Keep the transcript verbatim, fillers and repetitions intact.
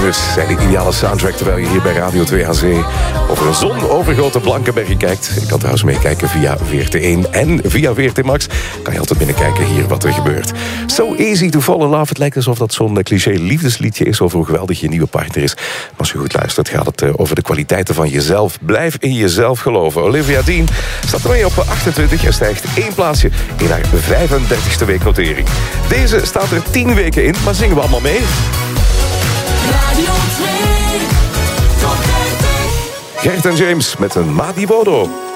nummers zijn de ideale soundtrack terwijl je hier bij Radio twee H C over een zonovergoten Blankenberge kijkt. Je kan trouwens meekijken via V R T één en via V R T Max. Kan je altijd binnenkijken hier wat er gebeurt. So easy to fall in love. Het lijkt alsof dat zo'n cliché liefdesliedje is over hoe geweldig je nieuwe partner is. Maar als je goed luistert gaat het over de kwaliteiten van jezelf. Blijf in jezelf geloven. Olivia Dean staat ermee op achtentwintig en stijgt één plaatsje in haar vijfendertigste week notering. Deze staat er tien weken in, maar zingen we allemaal mee? Radio twee, top dertig. Gert en James met een Madi Bodo.